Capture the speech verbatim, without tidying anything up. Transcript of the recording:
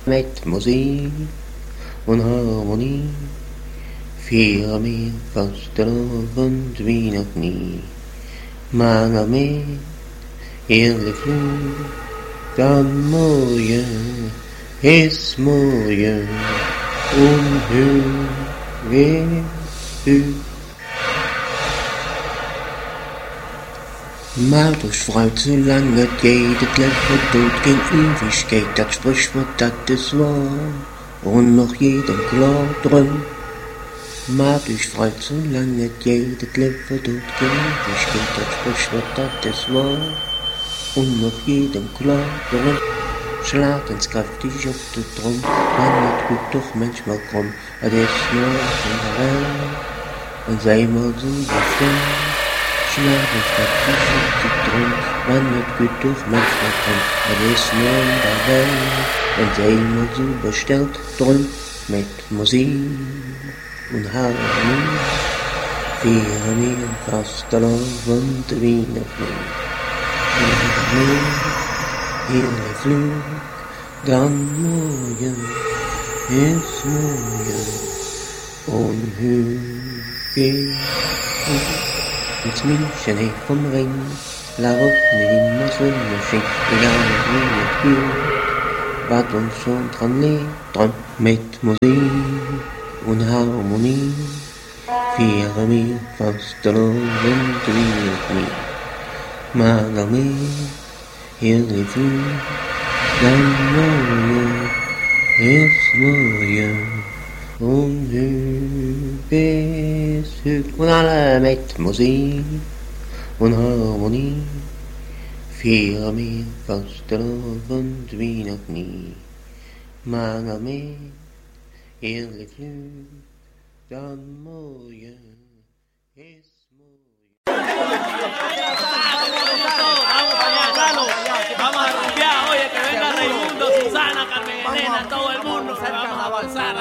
Met muziek en harmonie vieren we vastelavond wie nog niet. Maar met heerlijk vloed, dan mooie is mooie onheugelijk. Maar dus fruit, zolang het geht, het leven doet geen Ewigkeit, dat Sprichwort, dat is wahr, und noch jedem klar drum. Maar dus fruit, zolang het geht, het leven doet geen Ewigkeit, dat Sprichwort, dat is wahr, und noch jedem klar drum. Slaat eens krachtig op de trom, maar het goed toch manchmal krom, het is nog een hel, en zij maar zo bevriend. Slaat eens krachtig op de trom, maar het goed toch manchmal krom, het is nog een hel, en zij maar zo besteld drum, met muziek en harmonie, vieren we vastelavond wie nog niet. Heerlijk vloed, dan mooie is mooie onheugelijk. Het München heeft vom Ring, waarop nu immer Sonnenschein, egal wie het gilt, wat ons schon dran lebt, dran met muziek en harmonie, vieren we vastelavond wie nog niet. Maar daarmee heerlijk vloed, dan mooie is mooie onheugelijk. En alle met muziek en harmonie vieren we vastelavond wie nog niet. Maar daarmee heerlijk vloed, dan mooie is mooie. Vamos a rumbear, oye, que venga Raimundo, Susana, Carmen Elena, todo el mundo, se vamos a avanzar.